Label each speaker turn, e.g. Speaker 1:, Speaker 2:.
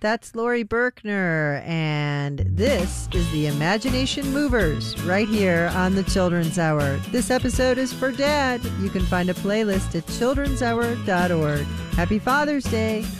Speaker 1: That's Lori Berkner, and this is the Imagination Movers right here on the Children's Hour. This episode is for Dad. You can find a playlist at childrenshour.org. Happy Father's Day.